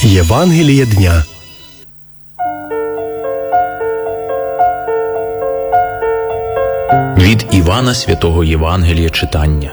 Євангеліє дня. Від Івана Святого Євангелія читання.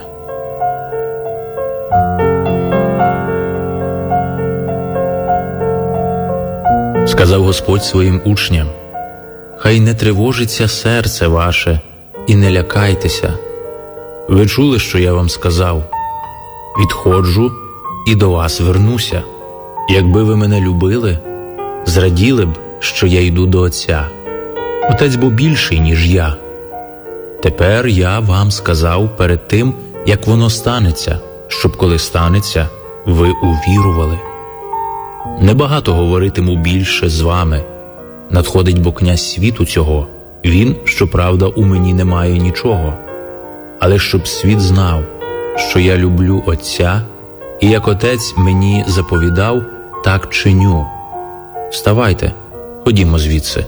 Сказав Господь своїм учням: «Хай не тривожиться серце ваше, і не лякайтеся. Ви чули, що я вам сказав? Відходжу і до вас вернуся. Якби ви мене любили, зраділи б, що я йду до Отця. Отець бо більший, ніж я. Тепер я вам сказав перед тим, як воно станеться, щоб коли станеться, ви увірували. Небагато говоритиму більше з вами. Надходить бо князь світу цього. Він, щоправда, у мені не має нічого. Але щоб світ знав, що я люблю Отця, і як Отець мені заповідав, так чиню. Вставайте, ходімо звідси.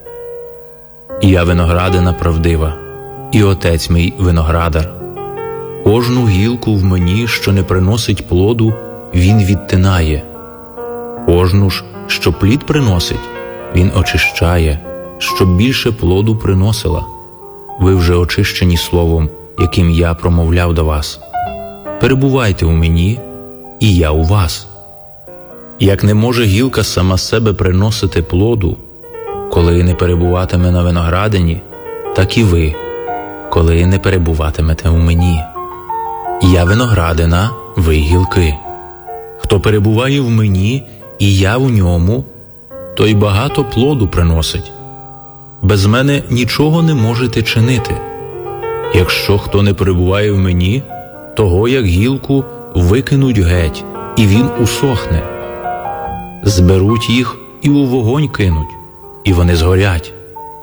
Я виноградина правдива, і Отець мій виноградар. Кожну гілку в мені, що не приносить плоду, він відтинає. Кожну ж, що плід приносить, він очищає, щоб більше плоду приносила. Ви вже очищені словом, яким я промовляв до вас. Перебувайте у мені, і я у вас. Як не може гілка сама себе приносити плоду, коли не перебуватиме на виноградині, так і ви, коли не перебуватимете у мені. Я виноградина, ви гілки. Хто перебуває в мені, і я в ньому, той багато плоду приносить. Без мене нічого не можете чинити. Якщо хто не перебуває в мені, того, як гілку, викинуть геть, і він усохне. Зберуть їх і у вогонь кинуть, і вони згорять.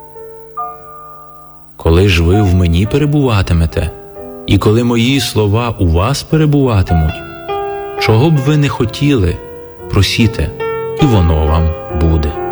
Коли ж ви в мені перебуватимете, і коли мої слова у вас перебуватимуть, чого б ви не хотіли, просіте, і воно вам буде.